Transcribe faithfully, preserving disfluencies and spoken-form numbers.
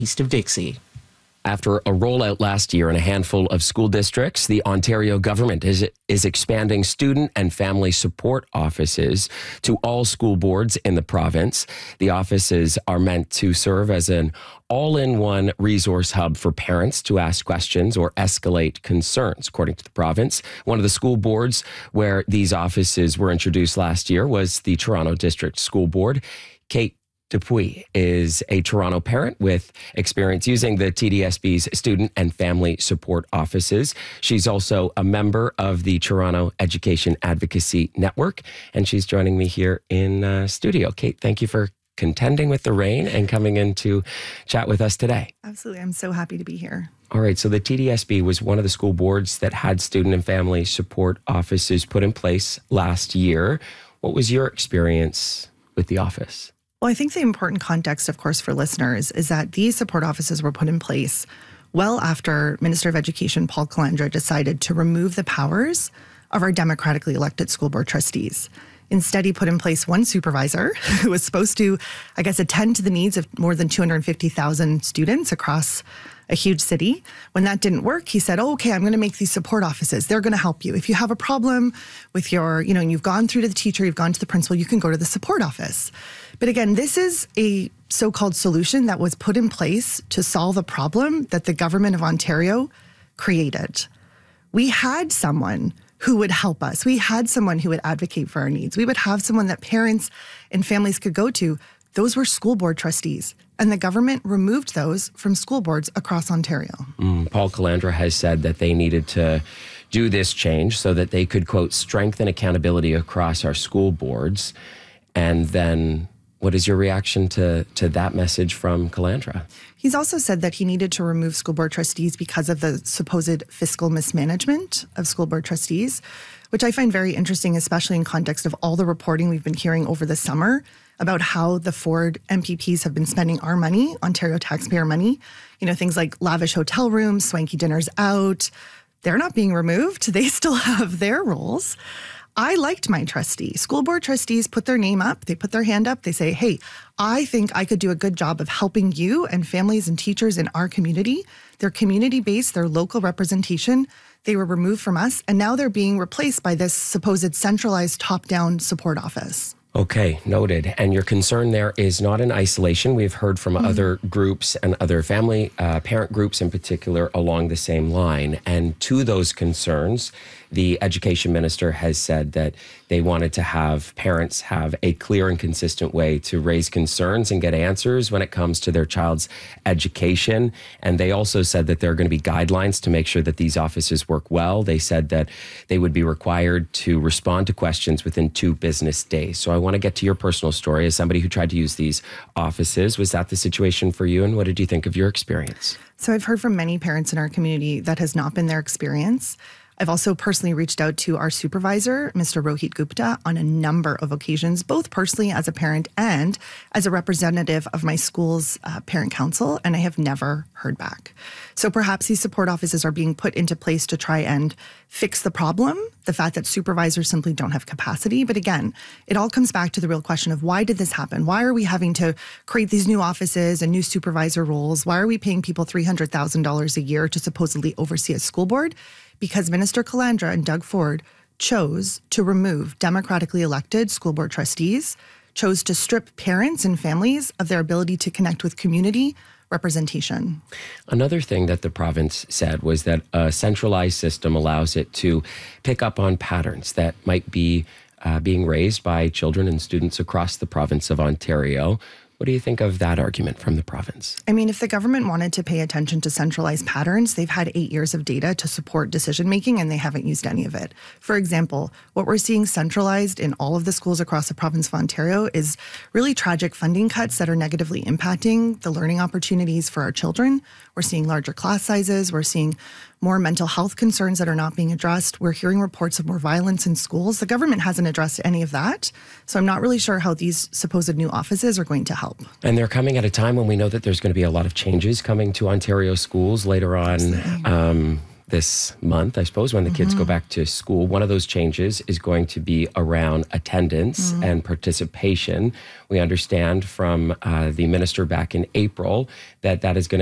east of Dixie. After a rollout last year in a handful of school districts, the Ontario government is, is expanding student and family support offices to all school boards in the province. The offices are meant to serve as an all-in-one resource hub for parents to ask questions or escalate concerns, according to the province. One of the school boards where these offices were introduced last year was the Toronto District School Board. Kate Dupuis is a Toronto parent with experience using the T D S B's student and family support offices. She's also a member of the Toronto Education Advocacy Network, and she's joining me here in uh, studio. Kate, thank you for contending with the rain and coming in to chat with us today. Absolutely. I'm so happy to be here. All right. So the T D S B was one of the school boards that had student and family support offices put in place last year. What was your experience with the office? Well, I think the important context, of course, for listeners is that these support offices were put in place well after Minister of Education Paul Calandra decided to remove the powers of our democratically elected school board trustees. Instead, he put in place one supervisor who was supposed to, I guess, attend to the needs of more than two hundred fifty thousand students across a huge city. When that didn't work, he said, oh, okay, I'm going to make these support offices. They're going to help you. If you have a problem with your, you know, and you've gone through to the teacher, you've gone to the principal, you can go to the support office. But again, this is a so-called solution that was put in place to solve a problem that the government of Ontario created. We had someone who would help us. We had someone who would advocate for our needs. We would have someone that parents and families could go to. Those were school board trustees, and the government removed those from school boards across Ontario. Mm, Paul Calandra has said that they needed to do this change so that they could, quote, strengthen accountability across our school boards. And then what is your reaction to, to that message from Calandra? He's also said that he needed to remove school board trustees because of the supposed fiscal mismanagement of school board trustees, which I find very interesting, especially in context of all the reporting we've been hearing over the summer about how the Ford M P Ps have been spending our money, Ontario taxpayer money. You know, things like lavish hotel rooms, swanky dinners out. They're not being removed. They still have their roles. I liked my trustee. School board trustees put their name up. They put their hand up. They say, hey, I think I could do a good job of helping you and families and teachers in our community. They're community-based, they're local representation. They were removed from us, and now they're being replaced by this supposed centralized top-down support office. Okay, noted. And your concern there is not in isolation. We've heard from mm-hmm. other groups and other family, uh, parent groups in particular, along the same line. And to those concerns, the education minister has said that they wanted to have parents have a clear and consistent way to raise concerns and get answers when it comes to their child's education. And they also said that there are going to be guidelines to make sure that these offices work well. They said that they would be required to respond to questions within two business days. So I want to get to your personal story as somebody who tried to use these offices. Was that the situation for you? And what did you think of your experience? So I've heard from many parents in our community that has not been their experience. I've also personally reached out to our supervisor, Mister Rohit Gupta, on a number of occasions, both personally as a parent and as a representative of my school's uh, parent council, and I have never heard back. So perhaps these support offices are being put into place to try and fix the problem, the fact that supervisors simply don't have capacity. But again, it all comes back to the real question of why did this happen? Why are we having to create these new offices and new supervisor roles? Why are we paying people three hundred thousand dollars a year to supposedly oversee a school board? Because Minister Calandra and Doug Ford chose to remove democratically elected school board trustees, chose to strip parents and families of their ability to connect with community representation. Another thing that the province said was that a centralized system allows it to pick up on patterns that might be uh, being raised by children and students across the province of Ontario. What do you think of that argument from the province? I mean, if the government wanted to pay attention to centralized patterns, they've had eight years of data to support decision-making, and they haven't used any of it. For example, what we're seeing centralized in all of the schools across the province of Ontario is really tragic funding cuts that are negatively impacting the learning opportunities for our children. We're seeing larger class sizes. We're seeing more mental health concerns that are not being addressed. We're hearing reports of more violence in schools. The government hasn't addressed any of that. So I'm not really sure how these supposed new offices are going to help. And they're coming at a time when we know that there's going to be a lot of changes coming to Ontario schools later on um, this month, I suppose, when the kids go back to school. One of those changes is going to be around attendance mm-hmm. and participation. We understand from uh, the minister back in April that that is going